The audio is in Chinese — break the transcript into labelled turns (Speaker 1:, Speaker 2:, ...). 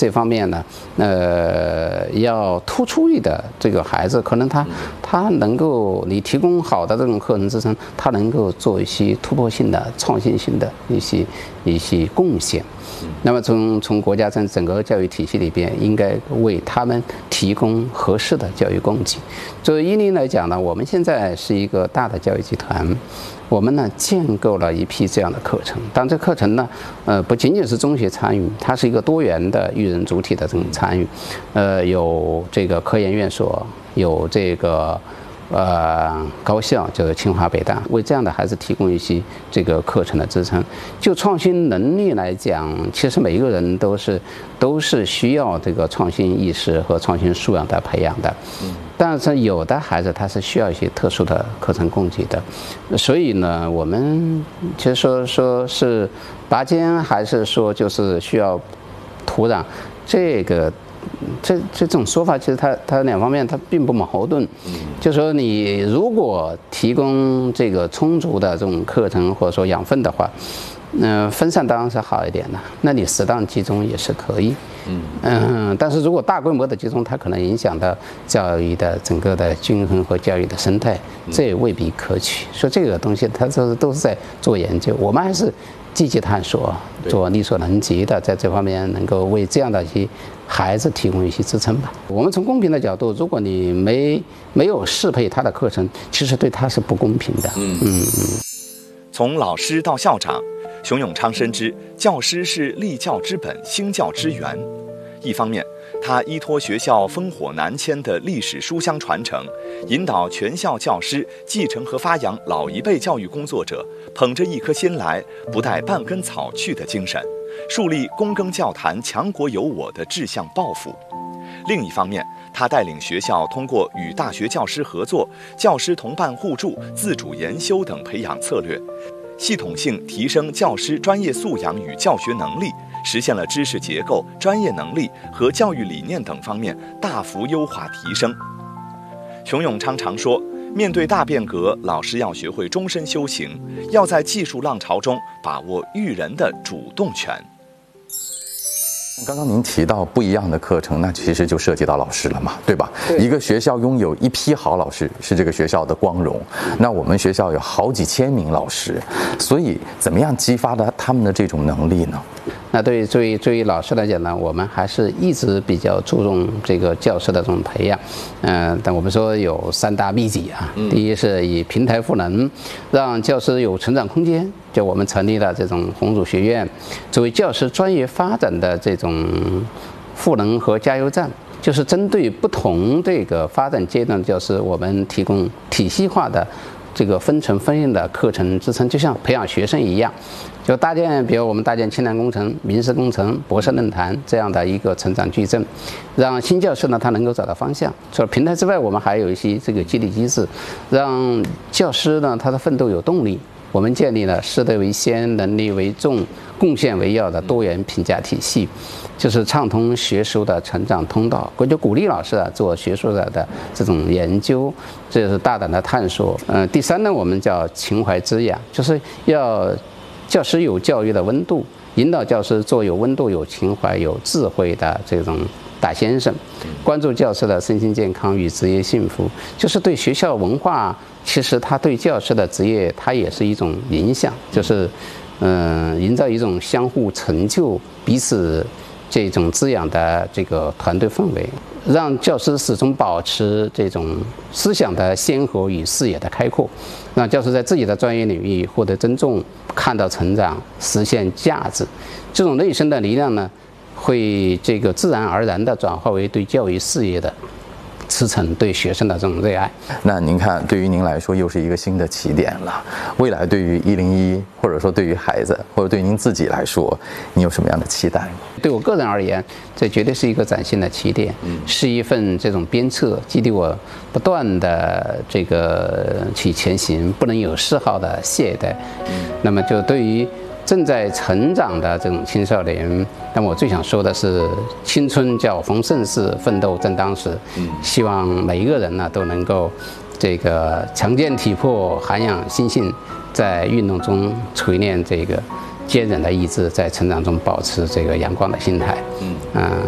Speaker 1: 这方面呢，要突出一的这个孩子，可能他能够你提供好的这种课程支撑，他能够做一些突破性的、创新性的一些贡献。那么从国家整个教育体系里边，应该为他们提供合适的教育供给。作为10来讲呢，我们现在是一个大的教育集团，我们呢建构了一批这样的课程。但这课程呢，不仅仅是中学参与，它是一个多元的育人主体的这种参与，有这个科研院所，有这个高校，就是清华北大，为这样的孩子提供一些这个课程的支撑。就创新能力来讲，其实每一个人都是需要这个创新意识和创新素养的培养的。但是有的孩子他是需要一些特殊的课程供给的，所以呢，我们其实说是拔尖，还是说就是需要土壤，这种说法，其实它两方面它并不矛盾。就是说你如果提供这个充足的这种课程或者说养分的话，分散当然是好一点的，那你适当集中也是可以。但是如果大规模的集中，它可能影响到教育的整个的均衡和教育的生态，这也未必可取。所以这个东西它都是在做研究，我们还是积极探索，做力所能及的，在这方面能够为这样的一些孩子提供一些支撑吧。我们从公平的角度，如果你没有适配他的课程，其实对他是不公平的。
Speaker 2: 从老师到校长，熊永昌深知教师是立教之本、兴教之源。一方面，他依托学校烽火难迁的历史书香传承，引导全校教师继承和发扬老一辈教育工作者捧着一颗心来，不带半根草去的精神，树立躬耕教坛、强国有我的志向抱负。另一方面，他带领学校通过与大学教师合作、教师同伴互助、自主研修等培养策略，系统性提升教师专业素养与教学能力，实现了知识结构、专业能力和教育理念等方面大幅优化提升。熊永昌常说，面对大变革，老师要学会终身修行，要在技术浪潮中把握育人的主动权。
Speaker 3: 刚刚您提到不一样的课程，那其实就涉及到老师了嘛，对吧？对，一个学校拥有一批好老师是这个学校的光荣，那我们学校有好几千名老师，所以怎么样激发他们的这种能力呢？
Speaker 1: 那对于老师来讲呢，我们还是一直比较注重这个教师的这种培养。但我们说有3大秘籍啊。第一是以平台赋能，让教师有成长空间。就我们成立了这种红薯学院，作为教师专业发展的这种赋能和加油站，就是针对不同这个发展阶段的教师，我们提供体系化的这个分层分印的课程支撑，就像培养学生一样。就比如我们搭建青蓝工程、民事工程、博士论坛这样的一个成长矩阵，让新教师呢他能够找到方向。除了平台之外，我们还有一些这个激励机制，让教师呢他的奋斗有动力。我们建立了师德为先、能力为重、贡献为要的多元评价体系，就是畅通学术的成长通道。我就鼓励老师做学术的这种研究，这是大胆的探索。第3呢，我们叫情怀滋养，就是要教师有教育的温度，引导教师做有温度、有情怀、有智慧的这种大先生，关注教师的身心健康与职业幸福，就是对学校文化，其实它对教师的职业，它也是一种影响，就是营造一种相互成就、彼此这种滋养的这个团队氛围，让教师始终保持这种思想的鲜活与视野的开阔，让教师在自己的专业领域获得尊重，看到成长，实现价值。这种内生的力量呢，会这个自然而然地转化为对教育事业的驰骋，对学生的这种热爱。
Speaker 3: 那您看，对于您来说又是一个新的起点了。未来对于101，或者说对于孩子，或者对您自己来说，你有什么样的期待？
Speaker 1: 对我个人而言，这绝对是一个崭新的起点，是一份这种鞭策，激励我不断的这个去前行，不能有丝毫的懈怠。那么就对于正在成长的这种青少年，那么我最想说的是，青春叫逢盛世，奋斗正当时。希望每一个人呢都能够这个强健体魄，涵养心性，在运动中锤炼这个坚韧的意志，在成长中保持这个阳光的心态。